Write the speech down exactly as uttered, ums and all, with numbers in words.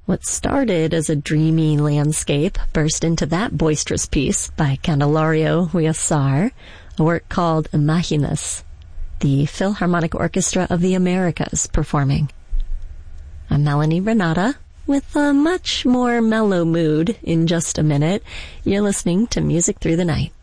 What started as a dreamy landscape burst into that boisterous piece by Candelario Huízar, a work called Imaginas, the Philharmonic Orchestra of the Americas performing. I'm Melanie Renata, with a much more mellow mood in just a minute. You're listening to Music Through the Night.